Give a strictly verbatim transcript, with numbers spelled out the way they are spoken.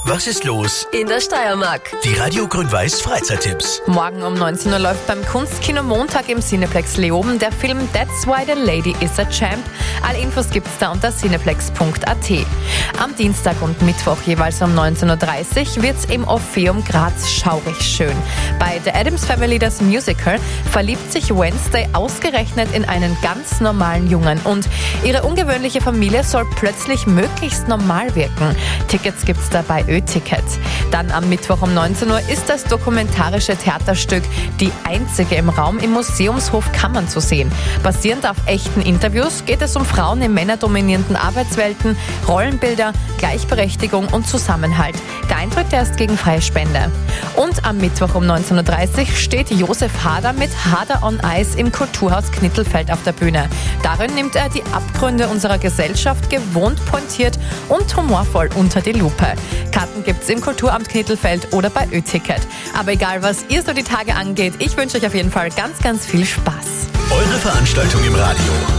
Was ist los in der Steiermark? Die Radio Grün-Weiß Freizeittipps. Morgen um neunzehn Uhr läuft beim Kunstkino Montag im Cineplex Leoben der Film That's Why the Lady is a Champ. Alle Infos gibt's da unter cineplex punkt a t. Am Dienstag und Mittwoch jeweils um neunzehn Uhr dreißig wird's im Orpheum Graz schaurig schön. Bei The Addams Family, das Musical, verliebt sich Wednesday ausgerechnet in einen ganz normalen Jungen und ihre ungewöhnliche Familie soll plötzlich möglichst normal wirken. Tickets gibt's da bei Ö-Ticket. Dann am Mittwoch um neunzehn Uhr ist das dokumentarische Theaterstück Die einzige im Raum im Museumshof Kammern zu sehen. Basierend auf echten Interviews geht es um Frauen in männerdominierenden Arbeitswelten, Rollenbilder, Gleichberechtigung und Zusammenhalt. Geeindruckt erst gegen freie Spende. Und am Mittwoch um neunzehn Uhr dreißig steht Josef Hader mit Hader on Ice im Kulturhaus Knittelfeld auf der Bühne. Darin nimmt er die Abgründe unserer Gesellschaft gewohnt pointiert und humorvoll unter die Lupe. Karten gibt's im Kulturamt Knittelfeld oder bei Ö-Ticket. Aber egal, was ihr so die Tage angeht, ich wünsche euch auf jeden Fall ganz, ganz viel Spaß. Eure Veranstaltung im Radio.